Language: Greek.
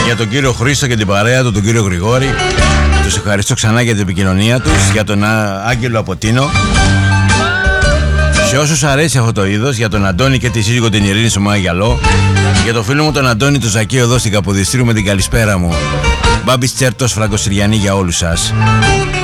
Για τον κύριο Χρήστο και την παρέα του, τον κύριο Γρηγόρη. Τους ευχαριστώ ξανά για την επικοινωνία τους. Για τον Άγγελο από Τίνο. Σε όσους αρέσει αυτό το είδος, για τον Αντώνη και τη σύζυγο την Ειρήνη στο Μάγιαλό. Για τον φίλο μου τον Αντώνη του Ζακίου εδώ στην Καποδιστρίου με την καλησπέρα μου. Μπάμπης Τσέρτος, Φραγκοσυριανή για όλους σας.